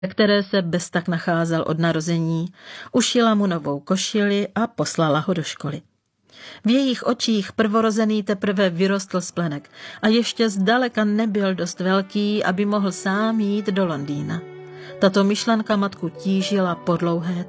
ve které se beztak nacházel od narození, ušila mu novou košili a poslala ho do školy. V jejich očích prvorozený teprve vyrostl splenek a ještě zdaleka nebyl dost velký, aby mohl sám jít do Londýna. Tato myšlenka matku tížila po dlouhé